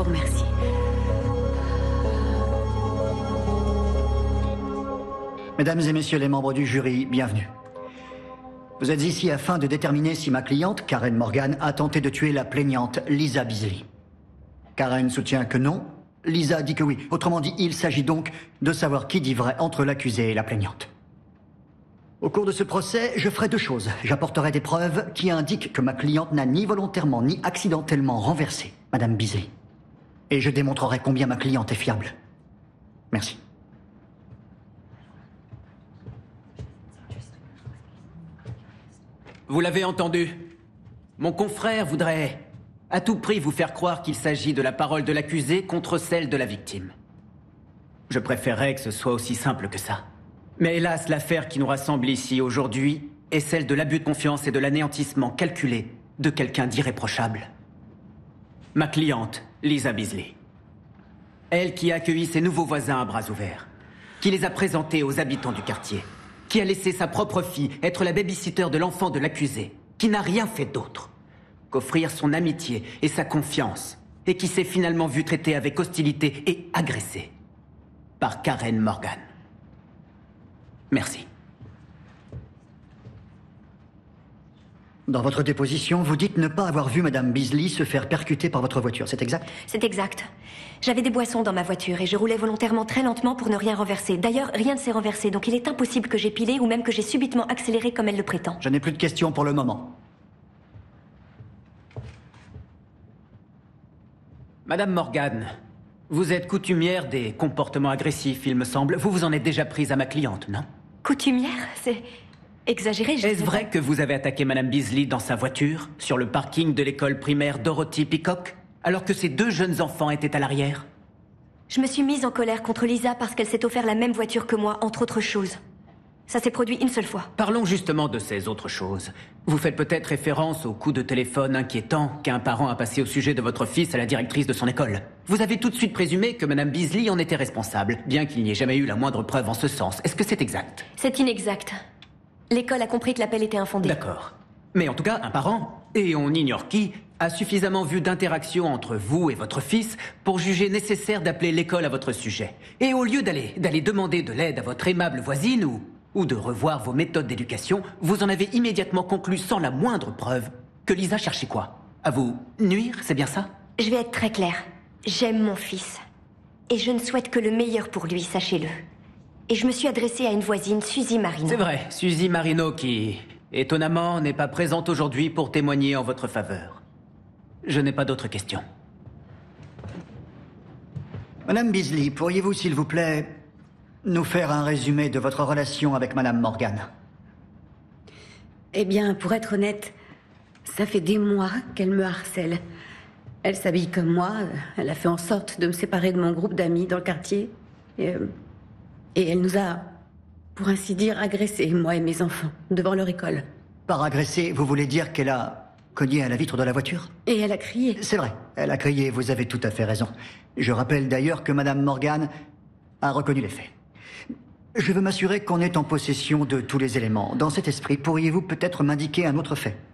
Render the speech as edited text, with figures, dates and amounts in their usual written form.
vous remercie. Mesdames et messieurs les membres du jury, bienvenue. Vous êtes ici afin de déterminer si ma cliente, Karen Morgan, a tenté de tuer la plaignante Lisa Beasley. Karen soutient que non, Lisa dit que oui. Autrement dit, il s'agit donc de savoir qui dit vrai entre l'accusée et la plaignante. Au cours de ce procès, je ferai deux choses. J'apporterai des preuves qui indiquent que ma cliente n'a ni volontairement ni accidentellement renversé Madame Beasley. Et je démontrerai combien ma cliente est fiable. Merci. Vous l'avez entendu. Mon confrère voudrait à tout prix vous faire croire qu'il s'agit de la parole de l'accusé contre celle de la victime. Je préférerais que ce soit aussi simple que ça. Mais hélas, l'affaire qui nous rassemble ici aujourd'hui est celle de l'abus de confiance et de l'anéantissement calculé de quelqu'un d'irréprochable. Ma cliente, Lisa Beasley. Elle qui a accueilli ses nouveaux voisins à bras ouverts, qui les a présentés aux habitants du quartier, qui a laissé sa propre fille être la baby-sitter de l'enfant de l'accusé, qui n'a rien fait d'autre qu'offrir son amitié et sa confiance, et qui s'est finalement vue traitée avec hostilité et agressée par Karen Morgan. Merci. Dans votre déposition, vous dites ne pas avoir vu Madame Beasley se faire percuter par votre voiture, c'est exact? C'est exact. J'avais des boissons dans ma voiture et je roulais volontairement très lentement pour ne rien renverser. D'ailleurs, rien ne s'est renversé, donc il est impossible que j'ai pilé ou même que j'ai subitement accéléré comme elle le prétend. Je n'ai plus de questions pour le moment. Madame Morgan, vous êtes coutumière des comportements agressifs, il me semble. Vous vous en êtes déjà prise à ma cliente, non? Coutumière? C'est exagéré, je Est-ce sais vrai pas. que vous avez attaqué Madame Beasley dans sa voiture, sur le parking de l'école primaire Dorothy Peacock, alors que ses deux jeunes enfants étaient à l'arrière? Je me suis mise en colère contre Lisa parce qu'elle s'est offert la même voiture que moi, entre autres choses. Ça s'est produit une seule fois. Parlons justement de ces autres choses. Vous faites peut-être référence au coup de téléphone inquiétant qu'un parent a passé au sujet de votre fils à la directrice de son école. Vous avez tout de suite présumé que Madame Beasley en était responsable, bien qu'il n'y ait jamais eu la moindre preuve en ce sens. Est-ce que c'est exact? C'est inexact. L'école a compris que l'appel était infondé. D'accord. Mais en tout cas, un parent, et on ignore qui, a suffisamment vu d'interactions entre vous et votre fils pour juger nécessaire d'appeler l'école à votre sujet. Et au lieu d'aller demander de l'aide à votre aimable voisine ou de revoir vos méthodes d'éducation, vous en avez immédiatement conclu sans la moindre preuve que Lisa cherchait quoi? À vous nuire, c'est bien ça? Je vais être très claire. J'aime mon fils. Et je ne souhaite que le meilleur pour lui, sachez-le. Et je me suis adressée à une voisine, Suzy Marino. C'est vrai, Suzy Marino qui, étonnamment, n'est pas présente aujourd'hui pour témoigner en votre faveur. Je n'ai pas d'autres questions. Madame Beasley, pourriez-vous, s'il vous plaît, nous faire un résumé de votre relation avec Madame Morgan? Eh bien, pour être honnête, ça fait des mois qu'elle me harcèle. Elle s'habille comme moi, elle a fait en sorte de me séparer de mon groupe d'amis dans le quartier. Et elle nous a, pour ainsi dire, agressés, moi et mes enfants, devant leur école. Par agresser, vous voulez dire qu'elle a cogné à la vitre de la voiture? Et elle a crié. C'est vrai, elle a crié, vous avez tout à fait raison. Je rappelle d'ailleurs que Madame Morgan a reconnu les faits. Je veux m'assurer qu'on est en possession de tous les éléments. Dans cet esprit, pourriez-vous peut-être m'indiquer un autre fait?